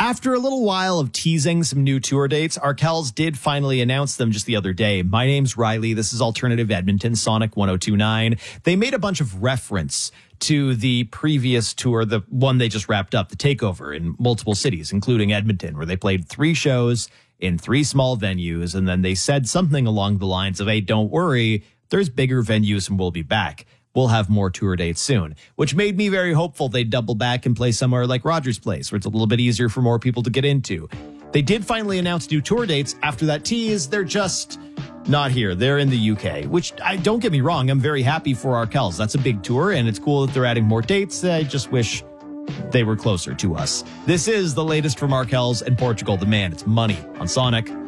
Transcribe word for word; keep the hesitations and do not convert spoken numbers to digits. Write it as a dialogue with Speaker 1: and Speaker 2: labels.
Speaker 1: After a little while of teasing some new tour dates, Arkells did finally announce them just the other day. My name's Riley. This is Alternative Edmonton, Sonic one oh two point nine. They made a bunch of reference to the previous tour, the one they just wrapped up, the Takeover, in multiple cities, including Edmonton, where they played three shows in three small venues. And then they said something along the lines of, hey, don't worry, there's bigger venues and we'll be back. We'll have more tour dates soon, which made me very hopeful they'd double back and play somewhere like Rogers Place, where it's a little bit easier for more people to get into. They did finally announce new tour dates. After that tease, they're just not here. They're in the U K, which, I don't get me wrong, I'm very happy for Arkells. That's a big tour, and it's cool that they're adding more dates. I just wish they were closer to us. This is the latest from Arkells and Portugal The Man. It's Money on Sonic.